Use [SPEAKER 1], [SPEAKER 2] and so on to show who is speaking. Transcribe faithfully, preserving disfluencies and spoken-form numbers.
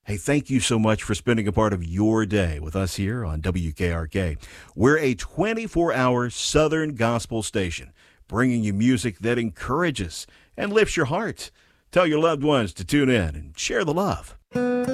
[SPEAKER 1] Hey, thank you so much for spending a part of your day with us here on W K R K. We're a twenty-four hour Southern gospel station, bringing you music that encourages and lifts your heart. Tell your loved ones to tune in and share the love.